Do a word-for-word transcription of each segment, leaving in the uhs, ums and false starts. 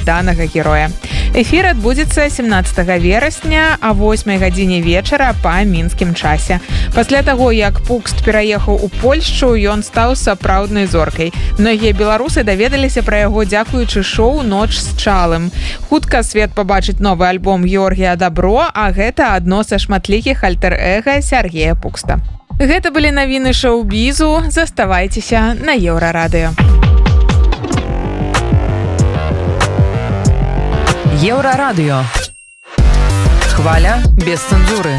данага героя. Эфір адбудзецца семнаццатага верасня а восьмай гадзіне вечара па мінскім часе. Пасля таго, як Пукст пераехаў у Польшчу, ён стаў сапраўднай зоркай. Многія беларусы даведаліся пра яго дзякуючы шоу «Ноч з чалым». Хутка свет пабачыць новы альбом Георгія Дабро, а гэта адно са шматлікіх альтэр-эга Сергея Пукста. Гэта былі навіны шоу-бізу. Заставайцеся на Еўрарадыё. Еўрарадыё. Хваля без цэнзуры.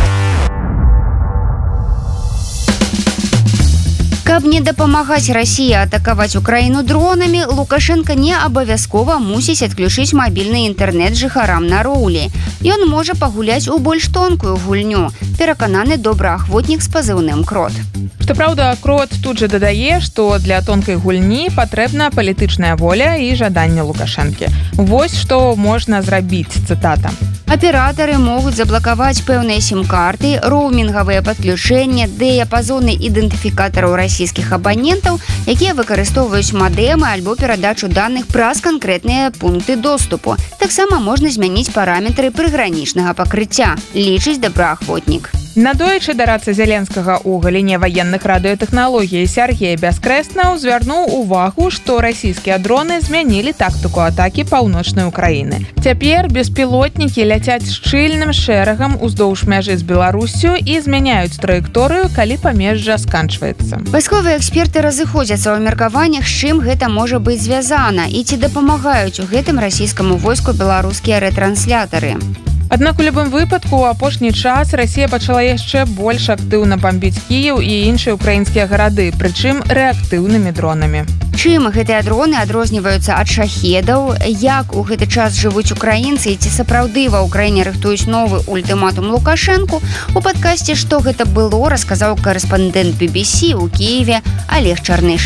Каб не дапамагаць Расіі атакаваць Украіну дронамі, Лукашенка не абавязкова мусіць адключыць мабільны інтэрнэт жыхарам на роўлі. Ён можа пагуляць у больш тонкую гульню, перакананы добраахвотнік з пазыўным «Крот». Што праўда, Крот тут жа дадае, што для тонкай гульні патрэбна палітычная воля і жаданне Лукашэнкі. Вось што можна зрабіць, цытата. Аператары могуць заблакаваць пэўныя сім-карты, роумінгавыя падключэнні, дыяпазоны ідэнтыфікатараў расійскіх абанентаў, якія выкарыстоўваюць мадэмы альбо перадачу даных праз канкрэтныя пункты доступу. Таксама можна змяніць параметры прыгранічнага пакрыцця, лічыць добраахвотнік. Надоечы дарацца Зеленскага ў галіне ваенных радыётэхналогій Сергей Бяскрэснаў звярнуў увагу, што расійскія дроны змянілі тактыку атакі паўночнай Украіны. Цяпер беспілотнікі ляцяць шчыльным шэрагам уздоўж мяжы з Беларусю і змяняюць траекторыю, калі памежжа сканчваецца. Вайсковыя эксперты разыходзяцца ў меркаваннях, з чым гэта можа быць звязана і ці дапамагаюць у гэтым расійскаму войску беларускія рэтрансляторы. Аднак у любым выпадку у апошні час Расія пачала яшчэ больш актыўна бамбіць Кіеў і іншыя украінскія гарады, прычым рэактыўнымі дронамі. Чым гэтыя дроны адрозніваюцца ад шахедаў, як у гэты час жывуць украінцы і ці сапраўды ва ўкраіне рыхтуюць новы ультыматум Лукашэнку, у падкасці «Што гэта было» расказаў корэспандэнт би би си ў Киеве Олег Чарныш.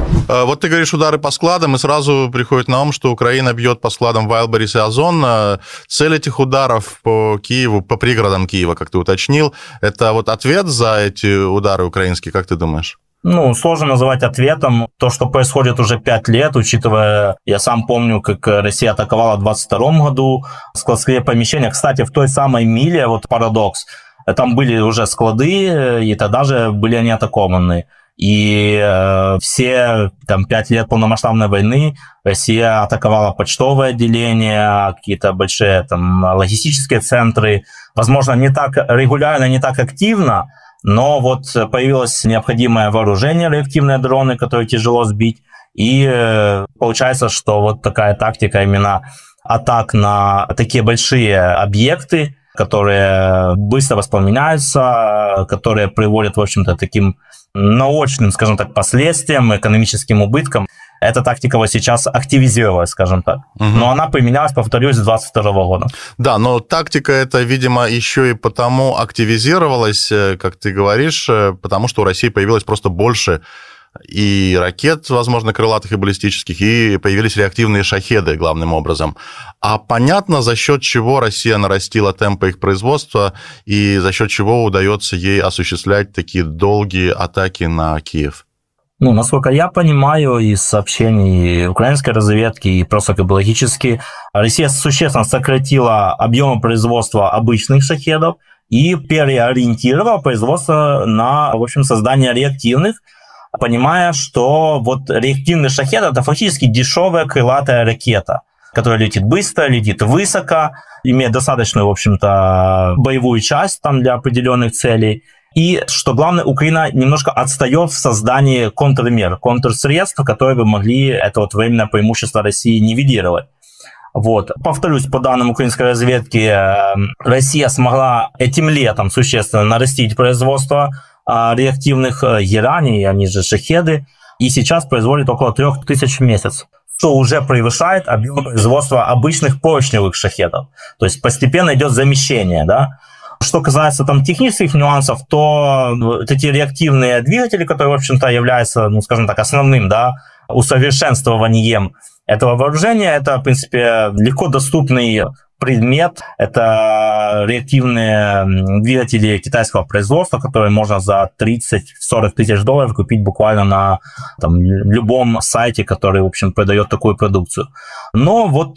Вот ты говоришь удары по складам, и сразу приходит на ум, что Украина бьет по складам Вайлдберрис и Озон. Цель этих ударов по Киеву, по пригородам Киева, как ты уточнил, это вот ответ за эти удары украинские, как ты думаешь? Ну, сложно называть ответом то, что происходит уже пять лет, учитывая, я сам помню, как Россия атаковала в двадцать втором году складские помещения. Кстати, в той самой Миле, вот парадокс, там были уже склады, и тогда же были они атакованы. И э, все там пять лет полномасштабной войны Россия атаковала почтовое отделение, какие-то большие там логистические центры. Возможно, не так регулярно, не так активно, но вот появилось необходимое вооружение, реактивные дроны, которые тяжело сбить. И э, получается, что вот такая тактика именно атак на такие большие объекты, которые быстро воспламеняются, которые приводят, в общем-то, таким наочным, скажем так, последствиям, экономическим убыткам. Эта тактика вот сейчас активизировалась, скажем так. Угу. Но она применялась, повторюсь, с двадцать второго года. Да, но тактика эта, видимо, еще и потому активизировалась, как ты говоришь, потому что у России появилось просто больше и ракет, возможно, крылатых и баллистических, и появились реактивные шахеды, главным образом. А понятно, за счет чего Россия нарастила темпы их производства и за счет чего удается ей осуществлять такие долгие атаки на Киев? Ну, насколько я понимаю из сообщений украинской разведки и просто как бы логически, Россия существенно сократила объемы производства обычных шахедов и переориентировала производство на, в общем, создание реактивных, понимая, что вот реактивный шахед – это фактически дешевая крылатая ракета, которая летит быстро, летит высоко, имеет достаточную, в общем-то, боевую часть там для определенных целей. И, что главное, Украина немножко отстает в создании контрмер, контрсредств, которые бы могли это вот временное преимущество России нивелировать. Вот. Повторюсь, по данным украинской разведки, Россия смогла этим летом существенно нарастить производство реактивных гераний, они же шахеды, и сейчас производит около трех тысяч в месяц, что уже превышает объем производства обычных поршневых шахедов. То есть постепенно идет замещение, да. Что касается там технических нюансов, то вот эти реактивные двигатели, которые, в общем-то, являются, ну, скажем так, основным, да, усовершенствованием этого вооружения, это, в принципе, легко доступный предмет. Это реактивные двигатели китайского производства, которые можно за тридцать-сорок тысяч долларов купить буквально на там, любом сайте, который, в общем, продает такую продукцию. Но вот